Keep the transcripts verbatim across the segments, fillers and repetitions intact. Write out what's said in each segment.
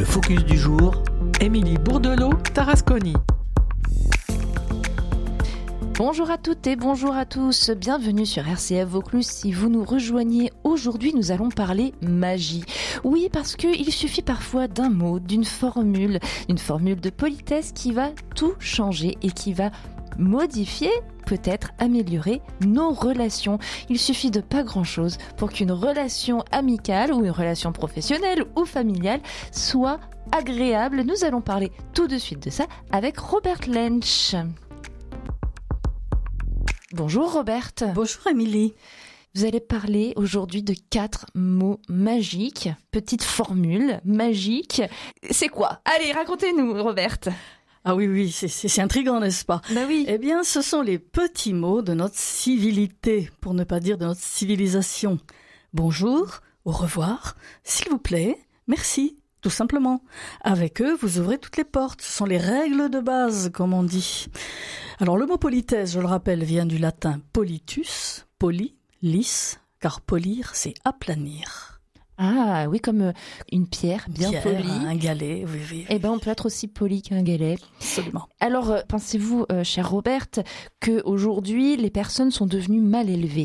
focus du jour, Émilie Bourdelot-Tarasconi. Bonjour à toutes et bonjour à tous, bienvenue sur R C F Vaucluse. Si vous nous rejoignez aujourd'hui, nous allons parler magie. Oui, parce qu'il suffit parfois d'un mot, d'une formule, une formule de politesse qui va tout changer et qui va modifier, peut-être améliorer nos relations. Il suffit de pas grand-chose pour qu'une relation amicale ou une relation professionnelle ou familiale soit agréable. Nous allons parler tout de suite de ça avec Robert Lensch. Bonjour Robert. Bonjour Émilie. Vous allez parler aujourd'hui de quatre mots magiques, petite formule magique. C'est quoi? Allez, racontez-nous Robert. Ah oui, oui, c'est, c'est, c'est intriguant, n'est-ce pas? Ben oui. Eh bien, ce sont les petits mots de notre civilité, pour ne pas dire de notre civilisation. Bonjour, au revoir, s'il vous plaît, merci. Tout simplement. Avec eux, vous ouvrez toutes les portes. Ce sont les règles de base, comme on dit. Alors, le mot politesse, je le rappelle, vient du latin politus, poli, lisse, car polir, c'est aplanir. Ah oui, comme une pierre bien pierre, polie. Un galet, oui, oui. Eh ben, on peut être aussi poli qu'un galet. Absolument. Alors, pensez-vous, euh, cher Robert, qu'aujourd'hui, les personnes sont devenues mal élevées?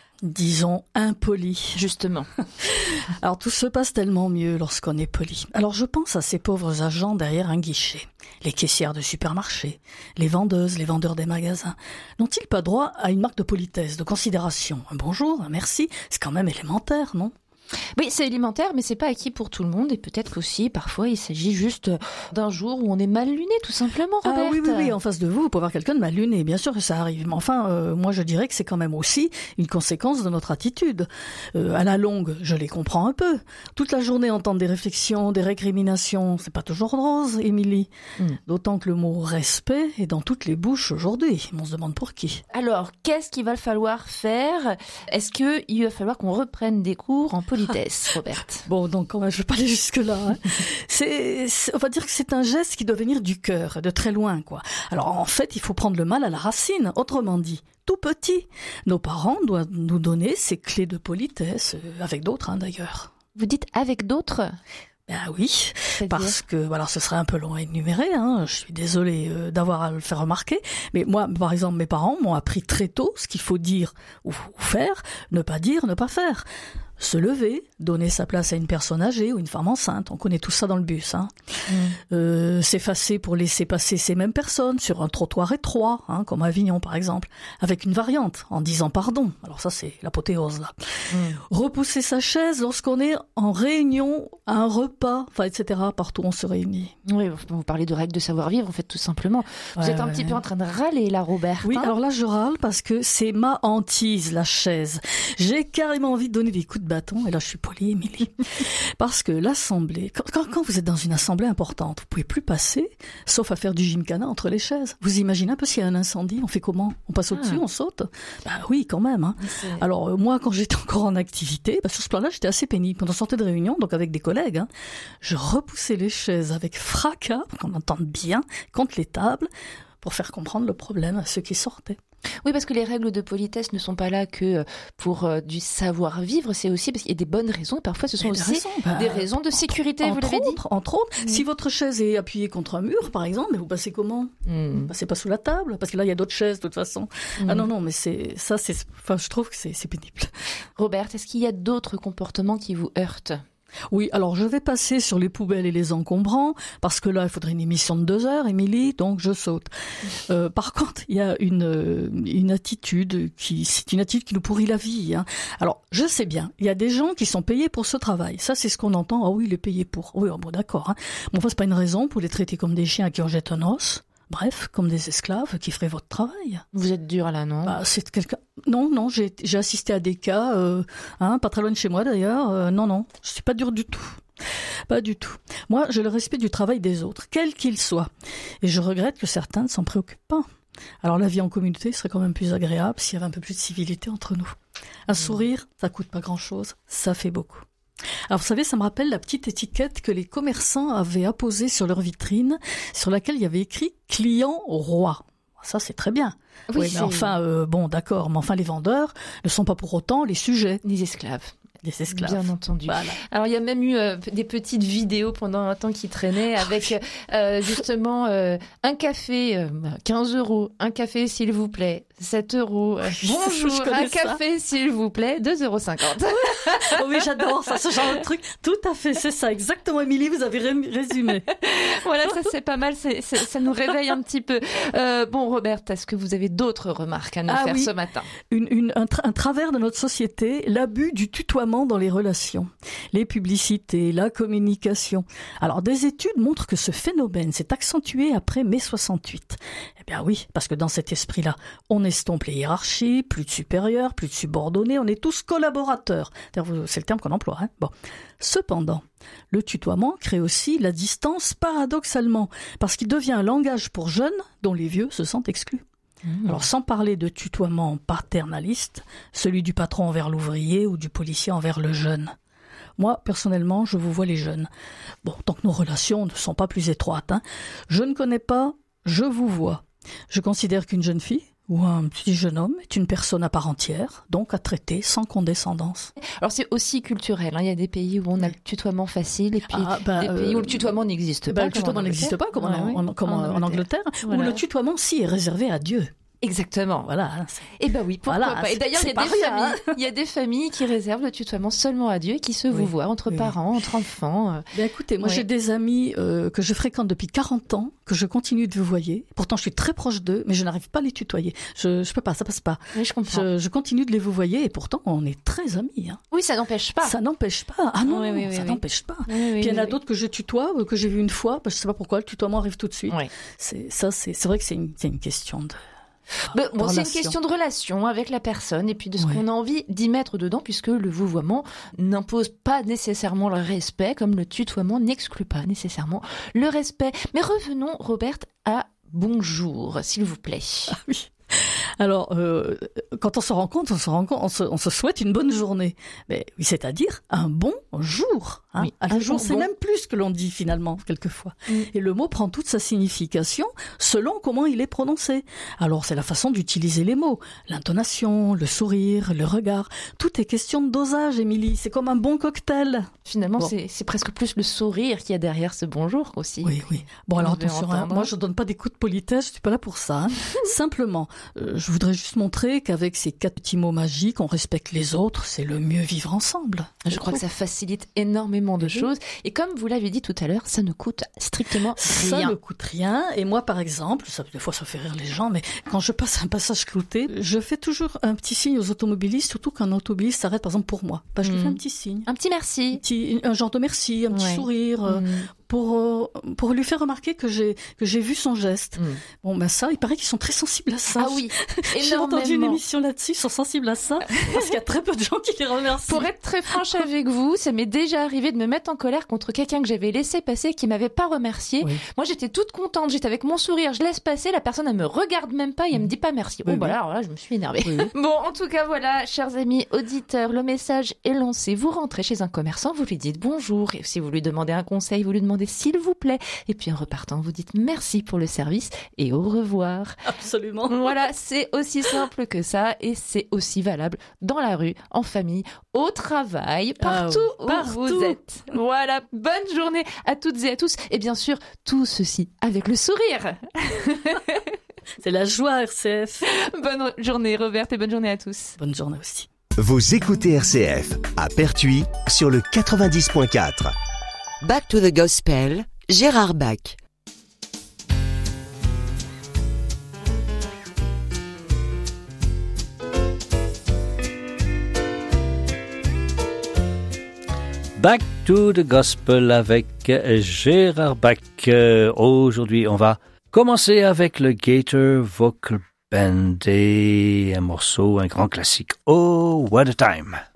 Disons impoli. Justement. Alors tout se passe tellement mieux lorsqu'on est poli. Alors je pense à ces pauvres agents derrière un guichet, les caissières de supermarché, les vendeuses, les vendeurs des magasins. N'ont-ils pas droit à une marque de politesse, de considération? Un bonjour, un merci, c'est quand même élémentaire, non? Oui, c'est élémentaire, mais c'est pas acquis pour tout le monde. Et peut-être qu'aussi, parfois, il s'agit juste d'un jour où on est mal luné, tout simplement, Robert. Ah oui, oui, oui, en face de vous, vous pouvez avoir quelqu'un de mal luné. Bien sûr que ça arrive. Mais enfin, euh, moi, je dirais que c'est quand même aussi une conséquence de notre attitude. Euh, à la longue, je les comprends un peu. Toute la journée, entendre des réflexions, des récriminations, c'est pas toujours rose, Émilie. Mm. D'autant que le mot respect est dans toutes les bouches aujourd'hui. On se demande pour qui. Alors, qu'est-ce qu'il va falloir faire? Est-ce qu'il va falloir qu'on reprenne des cours en politique? Robert. Bon, donc quand même, je vais pas aller jusque-là. Hein. C'est, c'est, on va dire que c'est un geste qui doit venir du cœur, de très loin, quoi. Alors en fait, il faut prendre le mal à la racine. Autrement dit, tout petit, nos parents doivent nous donner ces clés de politesse, euh, avec d'autres hein, d'ailleurs. Vous dites avec d'autres? Ben oui, c'est parce que voilà, ce serait un peu long à énumérer. Hein. Je suis désolée euh, d'avoir à le faire remarquer, mais moi, par exemple, mes parents m'ont appris très tôt ce qu'il faut dire ou, ou faire, ne pas dire, ne pas faire. Se lever, donner sa place à une personne âgée ou une femme enceinte. On connaît tout ça dans le bus. Hein. Mmh. Euh, s'effacer pour laisser passer ces mêmes personnes sur un trottoir étroit, hein, comme à Avignon par exemple, avec une variante, en disant pardon. Alors ça, c'est l'apothéose là. Mmh. Repousser sa chaise lorsqu'on est en réunion, à un repas, enfin, et cetera. Partout on se réunit. Oui, vous parlez de règles de savoir-vivre, en fait, tout simplement. Vous ouais, êtes un ouais. petit peu en train de râler là, Robert. Oui, hein alors là, je râle parce que c'est ma hantise, la chaise. J'ai carrément envie de donner des coups de bâton, et là je suis polie, Émilie, parce que l'assemblée, quand, quand, quand vous êtes dans une assemblée importante, vous pouvez plus passer, sauf à faire du gymkhana entre les chaises. Vous imaginez un peu s'il y a un incendie, on fait comment? On passe au-dessus, ah. on saute? Ben oui, quand même. Hein. Alors euh, moi, quand j'étais encore en activité, ben, sur ce plan-là, j'étais assez pénible. Quand on sortait de réunion, donc avec des collègues, hein, je repoussais les chaises avec fracas, pour qu'on entende bien, contre les tables, pour faire comprendre le problème à ceux qui sortaient. Oui, parce que les règles de politesse ne sont pas là que pour euh, du savoir-vivre, c'est aussi parce qu'il y a des bonnes raisons, et parfois ce sont des aussi raisons, bah, des raisons de sécurité, entre, vous l'avez autres, dit. Entre autres, mmh. si votre chaise est appuyée contre un mur, par exemple, mais vous passez comment? mmh. Vous passez pas sous la table, parce que là, il y a d'autres chaises, de toute façon. Mmh. Ah non, non, mais c'est ça, c'est, enfin, je trouve que c'est, c'est pénible. Robert, est-ce qu'il y a d'autres comportements qui vous heurtent? Oui, alors je vais passer sur les poubelles et les encombrants, parce que là, il faudrait une émission de deux heures, Émilie, donc je saute. Euh, par contre, il y a une, une attitude qui, c'est une attitude qui nous pourrit la vie. Hein. Alors, je sais bien, il y a des gens qui sont payés pour ce travail. Ça, c'est ce qu'on entend. Ah oui, il est payé pour. Oui, bon, d'accord. Hein. Bon, enfin, c'est pas une raison pour les traiter comme des chiens à qui on jette un os. Bref, comme des esclaves qui feraient votre travail. Vous êtes dur là, non? Bah, c'est quelqu'un. Non, non, j'ai, j'ai assisté à des cas, euh, hein, pas très loin de chez moi d'ailleurs. Euh, non, non, je suis pas dur du tout. Pas du tout. Moi, j'ai le respect du travail des autres, quel qu'il soit. Et je regrette que certains ne s'en préoccupent pas. Alors la vie en communauté serait quand même plus agréable s'il y avait un peu plus de civilité entre nous. Un mmh. sourire, ça coûte pas grand-chose, ça fait beaucoup. Alors vous savez, ça me rappelle la petite étiquette que les commerçants avaient apposée sur leur vitrine, sur laquelle il y avait écrit « Client roi ». Ça, c'est très bien. Oui, oui c'est... mais enfin, euh, bon, d'accord, mais enfin, les vendeurs ne sont pas pour autant les sujets. Les esclaves. des esclaves. Bien entendu. Voilà. Alors il y a même eu euh, des petites vidéos pendant un temps qui traînaient avec euh, justement euh, un café, euh, quinze euros, un café s'il vous plaît, sept euros, euh, bonjour, un café ça. S'il vous plaît, deux euros cinquante. Oh oui, j'adore ça, ce genre de truc. Tout à fait, c'est ça, exactement, Émilie, vous avez ré- résumé. Voilà, ça c'est pas mal, c'est, c'est, ça nous réveille un petit peu. Euh, bon, Robert, est-ce que vous avez d'autres remarques à nous ah, faire oui. ce matin? Une, une, un, tra- un travers de notre société, l'abus du tutoiement dans les relations, les publicités, la communication. Alors, des études montrent que ce phénomène s'est accentué après mai soixante-huit. Eh bien oui, parce que dans cet esprit-là, on estompe les hiérarchies, plus de supérieurs, plus de subordonnés, on est tous collaborateurs. C'est le terme qu'on emploie. Hein bon. Cependant, le tutoiement crée aussi la distance paradoxalement, parce qu'il devient un langage pour jeunes dont les vieux se sentent exclus. Mmh. Alors sans parler de tutoiement paternaliste, celui du patron envers l'ouvrier ou du policier envers le jeune. Moi, personnellement, je vous vois les jeunes. Bon, tant que nos relations ne sont pas plus étroites, hein, je ne connais pas, je vous vois. Je considère qu'une jeune fille ou un petit jeune homme est une personne à part entière, donc à traiter sans condescendance. Alors c'est aussi culturel, hein. Il y a des pays où on a le tutoiement facile et puis ah, bah, des euh, pays où le tutoiement n'existe bah, pas. Le tutoiement n'existe pas, comme, ouais, en, en, comme en, en Angleterre, voilà. Où le tutoiement, si, est réservé à Dieu. Exactement. Voilà. Et ben oui, pourquoi voilà, pas. Et d'ailleurs, il y a des rien, familles, hein. il y a des familles qui réservent le tutoiement seulement à Dieu et qui se oui. vouvoient entre oui. parents, entre enfants. Bien écoutez, moi oui. j'ai des amis euh, que je fréquente depuis quarante ans, que je continue de vouvoyer. Pourtant, je suis très proche d'eux, mais je n'arrive pas à les tutoyer. Je je peux pas, ça passe pas. Oui, je comprends. Je, je continue de les vouvoyer et pourtant, on est très amis. Hein. Oui, ça n'empêche pas. Ça n'empêche pas. Ah non, oui, oui, ça oui, n'empêche pas. Oui, oui, Puis il y en a oui, d'autres que je tutoie, que j'ai vu une fois, parce que je sais pas pourquoi, le tutoiement arrive tout de suite. Oui. C'est ça, c'est c'est vrai que c'est une, c'est une question de Bon, bon, c'est une question de relation avec la personne et puis de ce ouais. qu'on a envie d'y mettre dedans, puisque le vouvoiement n'impose pas nécessairement le respect, comme le tutoiement n'exclut pas nécessairement le respect. Mais revenons, Robert, à bonjour, s'il vous plaît. Ah oui. Alors, euh, quand on se rencontre, on se rencontre, on se, on se souhaite une bonne journée. Mais oui, c'est-à-dire un bon jour. Hein. Oui, un jour, c'est bon. même plus que l'on dit finalement, quelquefois. Mm. Et le mot prend toute sa signification selon comment il est prononcé. Alors, c'est la façon d'utiliser les mots, l'intonation, le sourire, le regard. Tout est question de dosage, Émilie. C'est comme un bon cocktail. Finalement, bon. c'est, c'est presque plus le sourire qu'il y a derrière ce bonjour aussi. Oui, oui. Bon, alors attention, hein, moi je donne pas des coups de politesse, je suis pas là pour ça. Hein. Simplement, euh, je voudrais juste montrer qu'avec ces quatre petits mots magiques, on respecte les autres, c'est le mieux vivre ensemble. Je crois que ça facilite énormément de choses. Et comme vous l'avez dit tout à l'heure, ça ne coûte strictement rien. Ça ne coûte rien. Et moi, par exemple, ça, des fois ça fait rire les gens, mais quand je passe un passage clouté, je fais toujours un petit signe aux automobilistes, surtout quand un automobiliste s'arrête, par exemple, pour moi. Ben, je mmh. lui fais un petit signe. Un petit merci. Un, petit, un genre de merci, un petit ouais. sourire. Mmh. Pour, euh, pour lui faire remarquer que j'ai, que j'ai vu son geste. Mm. Bon, ben ça, il paraît qu'ils sont très sensibles à ça. Ah oui, j'ai entendu une émission là-dessus, ils sont sensibles à ça, parce qu'il y a très peu de gens qui les remercient. Pour être très franche avec vous, ça m'est déjà arrivé de me mettre en colère contre quelqu'un que j'avais laissé passer, qui m'avait pas remercié. Oui. Moi, j'étais toute contente, j'étais avec mon sourire, je laisse passer, la personne, elle me regarde même pas et elle me dit pas merci. Bon, oui, bah là, alors là, je me suis énervée. Oui, oui. Bon, en tout cas, voilà, chers amis auditeurs, le message est lancé. Vous rentrez chez un commerçant, vous lui dites bonjour, et si vous lui demandez un conseil, vous lui demandez s'il vous plaît. Et puis en repartant, vous dites merci pour le service et au revoir. Absolument. Voilà, c'est aussi simple que ça et c'est aussi valable dans la rue, en famille, au travail, partout ah, où partout. Vous êtes. Voilà, bonne journée à toutes et à tous. Et bien sûr, tout ceci avec le sourire. C'est la joie, R C F. Bonne journée, Robert, et bonne journée à tous. Bonne journée aussi. Vous écoutez R C F à Pertuis sur le quatre-vingt-dix point quatre. Back to the Gospel, Gérard Bach. Back to the Gospel avec Gérard Bach. Euh, aujourd'hui, on va commencer avec le Gator Vocal Band et un morceau, un grand classique. Oh, what a time!